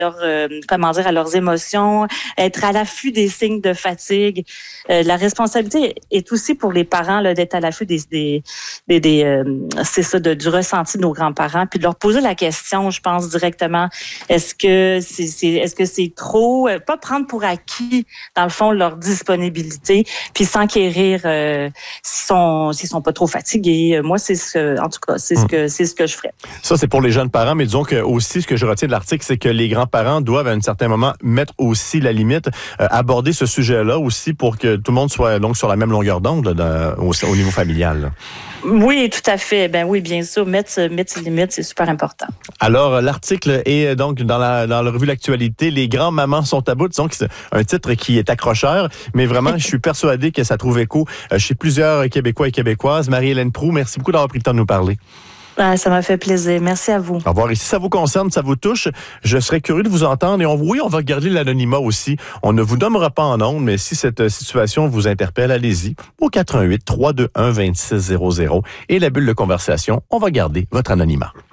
à leurs émotions, être à l'affût des signes de fatigue. La responsabilité est aussi pour les parents là, d'être à l'affût c'est ça, du ressenti de nos grands-parents, puis de leur poser la question, je pense directement, est-ce que c'est trop, pas prendre pour acquis dans le fond leur disponibilité, puis s'enquérir s'ils sont pas trop fatigués. Moi, c'est ce que je ferais. Ça, c'est pour les jeunes parents, mais disons que aussi, ce que je retiens de l'article, c'est que les grands-parents doivent, à un certain moment, mettre aussi la limite, aborder ce sujet-là aussi pour que tout le monde soit donc sur la même longueur d'onde au niveau familial. Là. Oui, tout à fait. Ben oui, bien sûr, mettre ses limites, c'est super important. Alors, l'article est donc dans la revue L'Actualité, les grands-mamans sont à bout. Disons que c'est un titre qui est accrocheur, mais vraiment, je suis persuadé que ça trouve écho chez plusieurs Québécois et Québécoises. Marie-Hélène Proulx, merci beaucoup d'avoir pris le temps de nous parler. Ça m'a fait plaisir. Merci à vous. Au revoir. Et si ça vous concerne, ça vous touche, je serais curieux de vous entendre. Et on va garder l'anonymat aussi. On ne vous nommera pas en ondes, mais si cette situation vous interpelle, allez-y au 88 321 2600 et la bulle de conversation, on va garder votre anonymat.